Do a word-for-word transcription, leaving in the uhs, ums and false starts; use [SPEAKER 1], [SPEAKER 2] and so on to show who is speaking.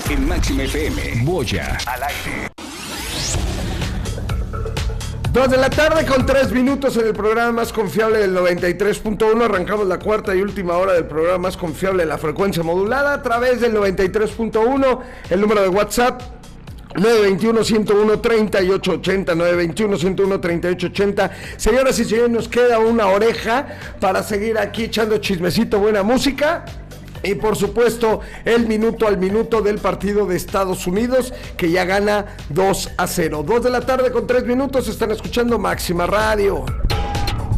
[SPEAKER 1] En Máxima F M. Boya al aire.
[SPEAKER 2] Dos de la tarde con tres minutos en el programa más confiable del noventa y tres punto uno. Arrancamos la cuarta y última hora del programa más confiable de la frecuencia modulada a través del noventa y tres punto uno. El número de WhatsApp nueve dos uno, uno cero uno, tres ocho ocho cero, nueve dos uno, uno cero uno, tres ocho ocho cero. Señoras y señores, nos queda una oreja para seguir aquí echando chismecito, buena música. Y por supuesto, el minuto al minuto del partido de Estados Unidos, que ya gana dos a cero. dos de la tarde con tres minutos, están escuchando Máxima Radio.